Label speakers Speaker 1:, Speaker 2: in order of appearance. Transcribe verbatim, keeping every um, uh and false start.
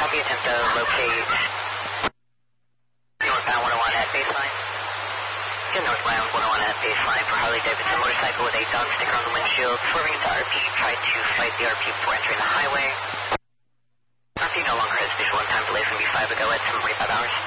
Speaker 1: Copy, attempt to locate northbound one oh one at baseline. Get northbound one oh one at baseline for Harley Davidson motorcycle with a dog sticker on the windshield. Swerving into R P, try to fight the R P before entering the highway. R P no longer has visual and time delay from B five ago at seven forty-five hours.